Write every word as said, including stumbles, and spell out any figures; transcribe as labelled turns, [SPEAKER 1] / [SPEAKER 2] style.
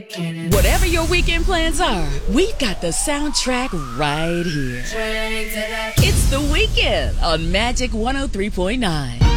[SPEAKER 1] Whatever your weekend plans are, we've got the soundtrack right here. It's The Weekend on Magic one oh three point nine.